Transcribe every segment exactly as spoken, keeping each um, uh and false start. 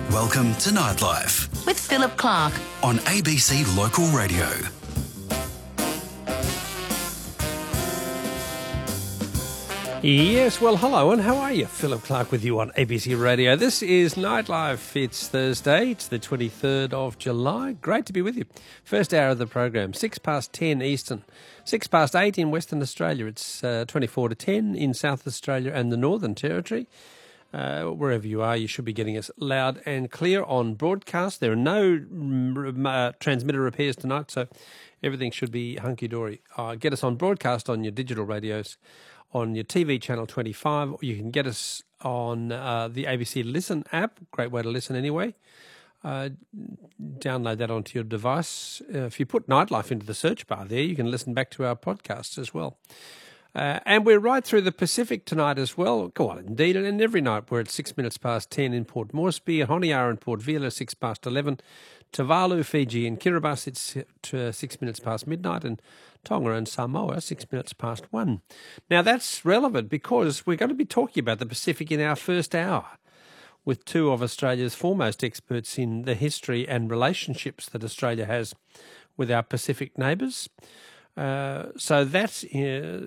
Welcome to Nightlife with Philip Clark on A B C Local Radio. Yes, well, hello, and how are you? Philip Clark with you on A B C Radio. This is Nightlife. It's Thursday. It's the twenty-third of July. Great to be with you. First hour of the program, six past ten Eastern, six past eight in Western Australia. It's uh, twenty-four to ten in South Australia and the Northern Territory. Uh, wherever you are, you should be getting us loud and clear on broadcast. There are no uh, transmitter repairs tonight, so everything should be hunky-dory. Uh, get us on broadcast on your digital radios, on your T V channel twenty-five, or you can get us on uh, the A B C Listen app. Great way to listen anyway. Uh, download that onto your device. Uh, if you put Nightlife into the search bar there, you can listen back to our podcasts as well. Uh, and we're right through the Pacific tonight as well. Go on, indeed, and every night we're at six minutes past ten in Port Moresby, at Honiara and Port Vila, six past eleven, Tuvalu, Fiji and Kiribati, it's uh, six minutes past midnight, and Tonga and Samoa, six minutes past one. Now that's relevant because we're going to be talking about the Pacific in our first hour with two of Australia's foremost experts in the history and relationships that Australia has with our Pacific neighbours. Uh, so that uh,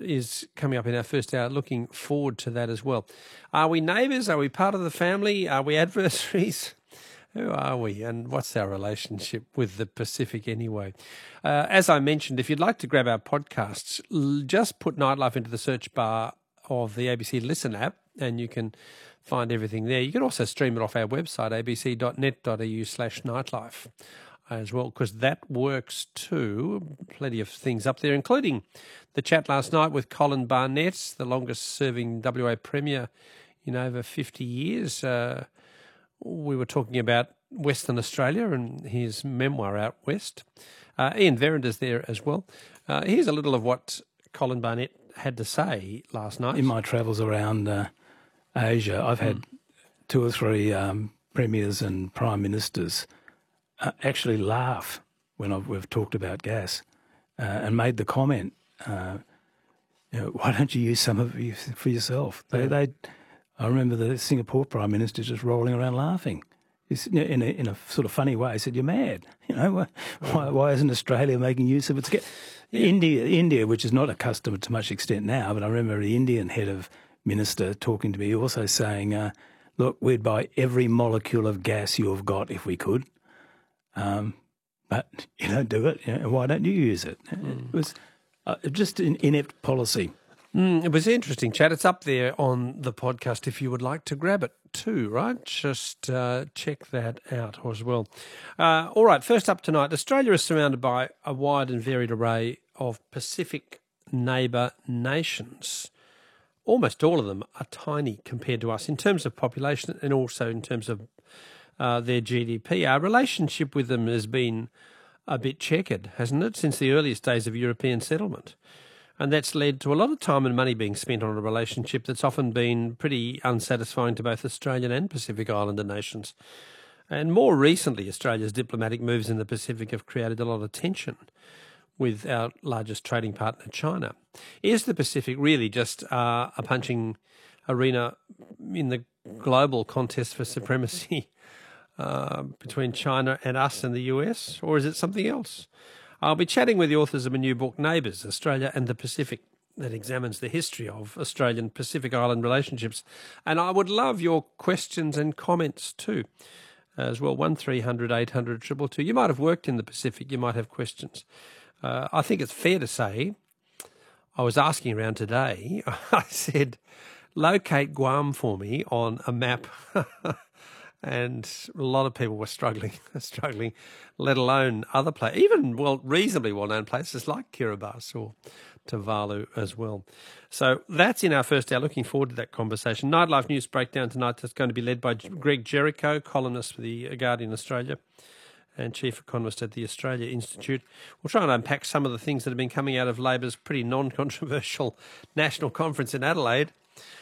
is coming up in our first hour. Looking forward to that as well. Are we neighbours? Are we part of the family? Are we adversaries? Who are we, and what's our relationship with the Pacific anyway? Uh, as I mentioned, if you'd like to grab our podcasts, l- just put Nightlife into the search bar of the A B C Listen app, and you can find everything there. You can also stream it off our website, abc.net.au slash nightlife. As well, because that works too. Plenty of things up there, including the chat last night with Colin Barnett, the longest-serving W A Premier in over fifty years. Uh, we were talking about Western Australia and his memoir Out West. Uh, Ian Verender's there as well. Uh, here's a little of what Colin Barnett had to say last night. In my travels around uh, Asia, I've had mm. two or three um, premiers and prime ministers Uh, actually laugh when I've, we've talked about gas uh, and made the comment, uh, you know, why don't you use some of it for yourself? They, yeah. they, I remember the Singapore Prime Minister just rolling around laughing. He's, in, a, in a sort of funny way, he said, you're mad. You know, why, why, why isn't Australia making use of it? Yeah. India, India, which is not accustomed to much extent now, but I remember the Indian head of minister talking to me also saying, uh, look, we'd buy every molecule of gas you have got if we could. Um, but you don't do it. You know, why don't you use it? Mm. It was uh, just an inept policy. Mm, it was interesting, chat. It's up there on the podcast if you would like to grab it too, right? Just uh, check that out as well. Uh, all right, first up tonight, Australia is surrounded by a wide and varied array of Pacific neighbour nations. Almost all of them are tiny compared to us in terms of population and also in terms of Uh, their G D P. Our relationship with them has been a bit checkered, hasn't it, since the earliest days of European settlement. And that's led to a lot of time and money being spent on a relationship that's often been pretty unsatisfying to both Australian and Pacific Islander nations. And more recently, Australia's diplomatic moves in the Pacific have created a lot of tension with our largest trading partner, China. Is the Pacific really just uh, a punching arena in the global contest for supremacy Uh, between China and us and the U S, or is it something else? I'll be chatting with the authors of a new book, Neighbours, Australia and the Pacific, that examines the history of Australian Pacific Island relationships. And I would love your questions and comments too, as well, one three hundred eight hundred two two two. You might have worked in the Pacific, you might have questions. Uh, I think it's fair to say, I was asking around today, I said, locate Guam for me on a map. And a lot of people were struggling, struggling, let alone other places, even well, reasonably well-known places like Kiribati or Tuvalu as well. So that's in our first hour. Looking forward to that conversation. Nightlife News Breakdown tonight that's going to be led by Greg Jericho, columnist for the Guardian Australia and chief economist at the Australia Institute. We'll try and unpack some of the things that have been coming out of Labor's pretty non-controversial national conference in Adelaide.